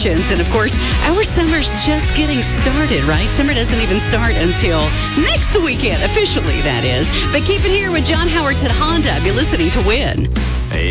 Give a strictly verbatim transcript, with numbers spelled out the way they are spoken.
questions. And, of course, our summer's just getting started, right? Summer doesn't even start until next weekend, officially, that is. But keep it here with John Howard at Honda. You're listening to Win.